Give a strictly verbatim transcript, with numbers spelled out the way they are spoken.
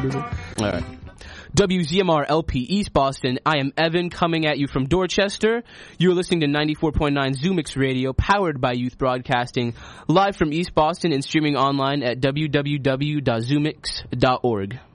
All right. W Z M R L P East Boston. I am Evan coming at you from Dorchester. You're listening to ninety-four point nine Zoomix Radio, powered by Youth Broadcasting, live from East Boston and streaming online at w w w dot zoomix dot org.